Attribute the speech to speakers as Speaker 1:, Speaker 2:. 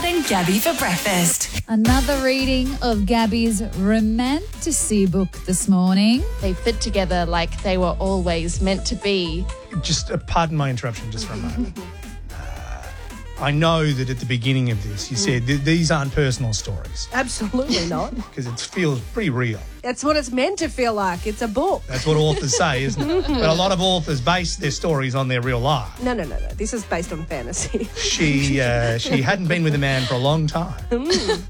Speaker 1: Gerard and Gabby for breakfast.
Speaker 2: Another reading of Gabby's romantasy book this morning.
Speaker 3: They fit together like they were always meant to be.
Speaker 4: Just pardon my interruption just for a moment. I know that at the beginning of this you said these aren't personal stories
Speaker 5: Absolutely not.
Speaker 4: because it feels pretty real.
Speaker 5: That's what it's meant to feel like. It's a book.
Speaker 4: That's what authors say, isn't it? But a lot of authors base their stories on their real life.
Speaker 5: No. This is based on fantasy.
Speaker 4: She hadn't been with a man for a long time.